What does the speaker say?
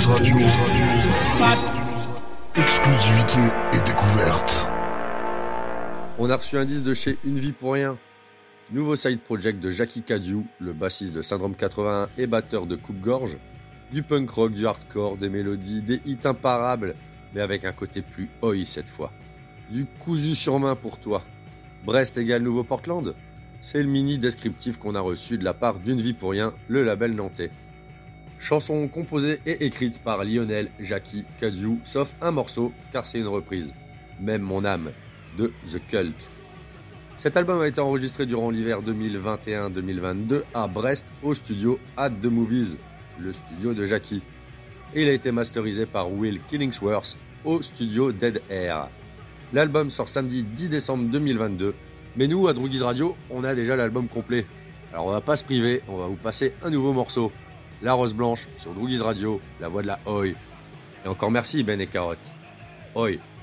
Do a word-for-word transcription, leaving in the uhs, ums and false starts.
Radio. Exclusivité et découverte. On a reçu un disque de chez Une Vie pour Rien. Nouveau side project de Jackie Cadieux, le bassiste de Syndrome quatre-vingt-un et batteur de Coupe-Gorge. Du punk rock, du hardcore, des mélodies, des hits imparables, mais avec un côté plus oi cette fois. Du cousu sur main pour toi. Brest égale Nouveau Portland. C'est le mini descriptif qu'on a reçu de la part d'Une Vie pour Rien, le label nantais. Chanson composée et écrite par Lionel Jackie Cadieux, sauf un morceau, car c'est une reprise. Même mon âme, de The Cult. Cet album a été enregistré durant l'hiver deux mille vingt et un deux mille vingt-deux à Brest, au studio At The Movies, le studio de Jackie. Et il a été masterisé par Will Killingsworth au studio Dead Air. L'album sort samedi dix décembre deux mille vingt-deux, mais nous, à Droogies Radio, on a déjà l'album complet. Alors on va pas se priver, on va vous passer un nouveau morceau. La Rose Blanche sur Droogies Radio, la voix de la Oi. Et encore merci Ben et Carotte. Oi.